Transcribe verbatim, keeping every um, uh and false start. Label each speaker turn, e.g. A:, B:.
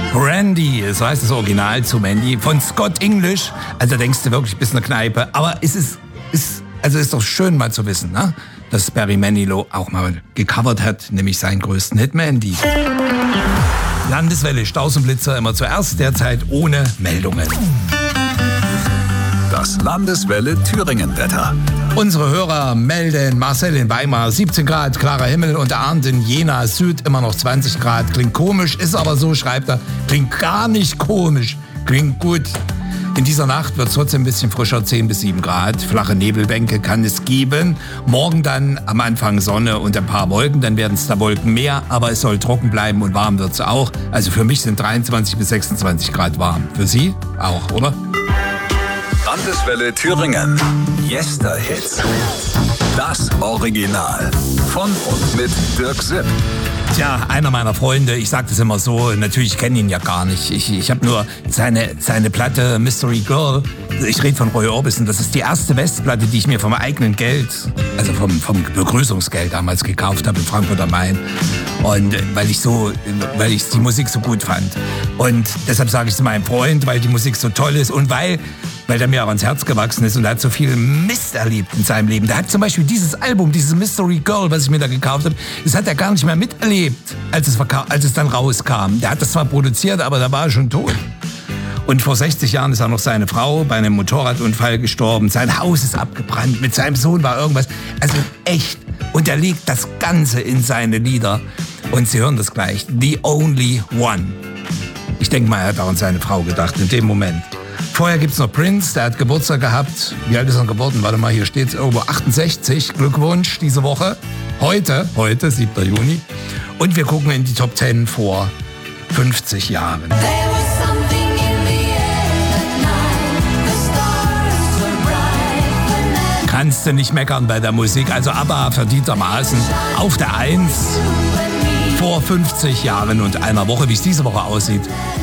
A: Brandy, so heißt das Original zu Mandy, von Scott English. Also denkst du wirklich, bis eine Kneipe. Aber es ist, ist, also ist doch schön mal zu wissen, ne? Dass Barry Manilow auch mal gecovert hat, nämlich seinen größten Hit Mandy. Landeswelle, Staus und Blitzer immer zuerst, derzeit ohne Meldungen.
B: Das Landeswelle Thüringen-Wetter.
A: Unsere Hörer melden: Marcel in Weimar siebzehn Grad, klarer Himmel, und Arndt in Jena Süd immer noch zwanzig Grad. Klingt komisch, ist aber so, schreibt er. Klingt gar nicht komisch, klingt gut. In dieser Nacht wird es trotzdem ein bisschen frischer, zehn bis sieben Grad. Flache Nebelbänke kann es geben. Morgen dann am Anfang Sonne und ein paar Wolken, dann werden es da Wolken mehr, aber es soll trocken bleiben und warm wird es auch. Also für mich sind dreiundzwanzig bis sechsundzwanzig Grad warm. Für Sie auch, oder?
B: Landeswelle Thüringen. Yester-Hits. Das Original. Von und mit Dirk Sipp.
A: Tja, einer meiner Freunde, ich sag das immer so, natürlich kenne ihn ja gar nicht. Ich, ich habe nur seine, seine Platte Mystery Girl. Ich rede von Roy Orbison. Das ist die erste Westplatte, die ich mir vom eigenen Geld, also vom, vom Begrüßungsgeld damals gekauft habe in Frankfurt am Main. Und weil ich so, weil ich die Musik so gut fand. Und deshalb sage ich es meinem Freund, weil die Musik so toll ist und weil, weil der mir auch ans Herz gewachsen ist und er hat so viel Mist erlebt in seinem Leben. Der hat zum Beispiel dieses Album, dieses Mystery Girl, was ich mir da gekauft habe, das hat er gar nicht mehr miterlebt, als es, verka- als es dann rauskam. Der hat das zwar produziert, aber da war er schon tot. Und vor sechzig Jahren ist auch noch seine Frau bei einem Motorradunfall gestorben. Sein Haus ist abgebrannt, mit seinem Sohn war irgendwas. Also echt. Und er legt das Ganze in seine Lieder. Und Sie hören das gleich. The Only One. Ich denke mal, er hat auch an seine Frau gedacht in dem Moment. Vorher gibt's noch Prince, der hat Geburtstag gehabt. Wie alt ist er geworden? Warte mal, hier steht's irgendwo achtundsechzig. Glückwunsch diese Woche. Heute, heute, siebter Juni. Und wir gucken in die Top zehn vor fünfzig Jahren. Kannst du nicht meckern bei der Musik. Also ABBA verdientermaßen auf der Eins vor fünfzig Jahren und einer Woche, wie es diese Woche aussieht.